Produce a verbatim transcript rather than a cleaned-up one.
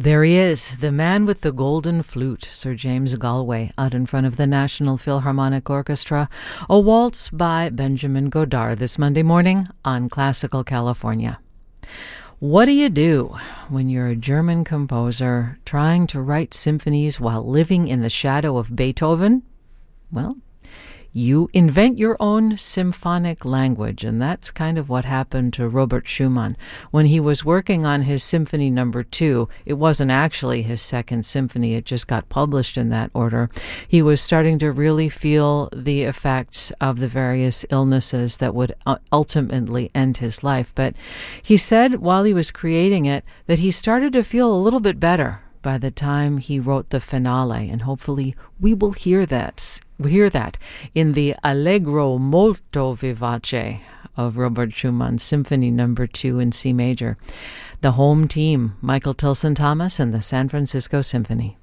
There he is, the man with the golden flute, Sir James Galway, out in front of the National Philharmonic Orchestra. A waltz by Benjamin Godard this Monday morning on Classical California. What do you do when you're a German composer trying to write symphonies while living in the shadow of Beethoven? Well, you invent your own symphonic language, and that's kind of what happened to Robert Schumann. When he was working on his Symphony Number Two, it wasn't actually his second symphony, it just got published in that order. He was starting to really feel the effects of the various illnesses that would ultimately end his life. But he said while he was creating it that he started to feel a little bit better by the time he wrote the finale, and hopefully we will hear that, hear that in the Allegro molto vivace of Robert Schumann's Symphony Number Two in C major. The home team, Michael Tilson Thomas and the San Francisco Symphony.